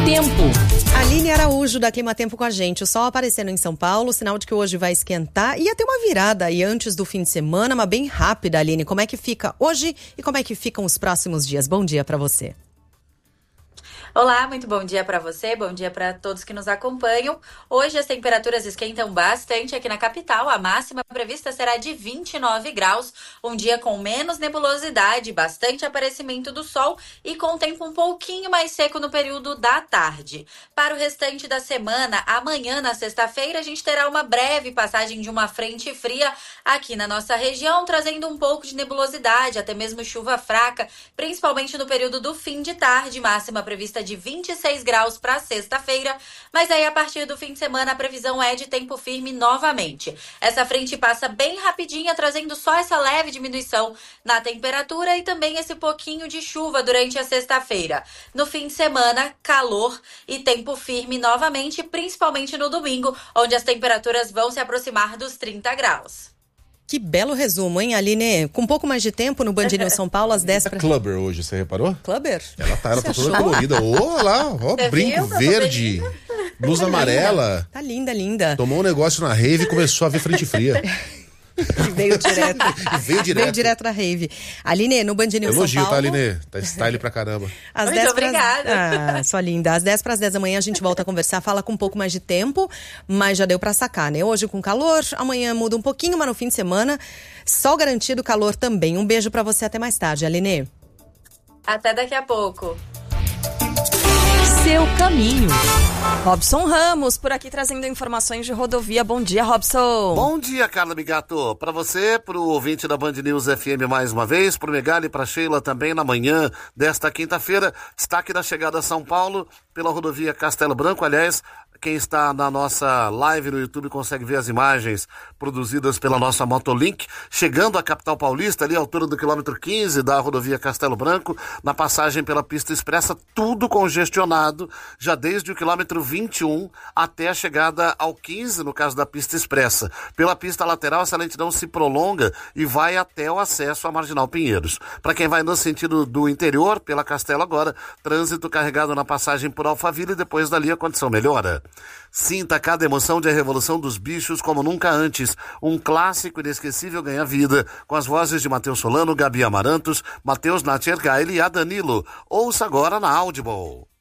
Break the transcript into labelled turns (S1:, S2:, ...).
S1: Tempo.
S2: Aline Araújo da Clima Tempo com a gente. O sol aparecendo em São Paulo, sinal de que hoje vai esquentar. Ia ter uma virada aí antes do fim de semana, mas bem rápida, Aline. Como é que fica hoje e como é que ficam os próximos dias? Bom dia pra você.
S3: Olá, muito bom dia para você, bom dia para todos que nos acompanham. Hoje as temperaturas esquentam bastante aqui na capital. A máxima prevista será de 29 graus, um dia com menos nebulosidade, bastante aparecimento do sol e com tempo um pouquinho mais seco no período da tarde. Para o restante da semana, amanhã, na sexta-feira, a gente terá uma breve passagem de uma frente fria aqui na nossa região, trazendo um pouco de nebulosidade, até mesmo chuva fraca, principalmente no período do fim de tarde, máxima prevista de 26 graus para sexta-feira, mas aí a partir do fim de semana a previsão é de tempo firme novamente. Essa frente passa bem rapidinha, trazendo só essa leve diminuição na temperatura e também esse pouquinho de chuva durante a sexta-feira. No fim de semana, calor e tempo firme novamente, principalmente no domingo, onde as temperaturas vão se aproximar dos 30 graus.
S2: Que belo resumo, hein, Aline? Com um pouco mais de tempo no Band News São Paulo, às 10 para...
S4: Clubber hoje, você reparou?
S2: Clubber?
S4: Ela tá toda colorida. Olha lá, ó, brinco verde, blusa amarela.
S2: Tá linda, linda.
S4: Tomou um negócio na rave e começou a ver frente fria.
S2: Veio direto.
S4: Veio direto
S2: da rave. Aline, no Band News São Paulo...
S4: Elogio, tá, Aline? Tá style pra caramba.
S3: Muito obrigada.
S2: Ah, sua linda. Às 10 para as 10 da manhã a gente volta a conversar, fala com um pouco mais de tempo, mas já deu pra sacar, né? Hoje com calor, amanhã muda um pouquinho, mas no fim de semana, sol garantido, calor também. Um beijo pra você, até mais tarde, Aline.
S3: Até daqui a pouco.
S1: Seu caminho. Robson Ramos, por aqui trazendo informações de rodovia. Bom dia, Robson.
S5: Bom dia, Carla Migato. Para você, para o ouvinte da Band News FM mais uma vez, para o Megali e para Sheila também na manhã desta quinta-feira. Destaque da chegada a São Paulo pela rodovia Castelo Branco. Aliás, quem está na nossa live no YouTube consegue ver as imagens produzidas pela nossa Motolink, chegando à capital paulista, ali à altura do quilômetro 15 da rodovia Castelo Branco, na passagem pela pista expressa, tudo congestionado, já desde o quilômetro 21 até a chegada ao 15, no caso da pista expressa. Pela pista lateral, essa lentidão se prolonga e vai até o acesso à Marginal Pinheiros. Para quem vai no sentido do interior, pela Castelo agora, trânsito carregado na passagem por Alphaville e depois dali a condição melhora. Sinta cada emoção de A Revolução dos Bichos como nunca antes. Um clássico inesquecível ganha vida, com as vozes de Matheus Solano, Gabi Amarantos, Matheus Natchergaile e a Danilo. Ouça agora na Audible.